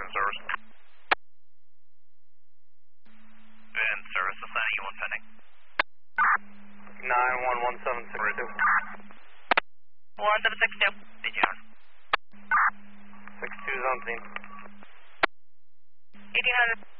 in service. In service, assigning you one pending. 911762. 1762. Did you have? 62 is on scene. 1800.